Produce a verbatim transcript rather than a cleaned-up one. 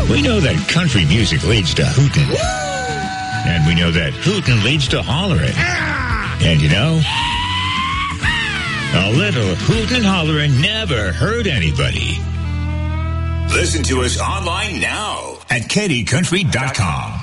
We know that country music leads to hootin'. And we know that hootin' leads to hollerin'. And you know, a little hootin' and hollerin' never hurt anybody. Listen to us online now at K D country dot com.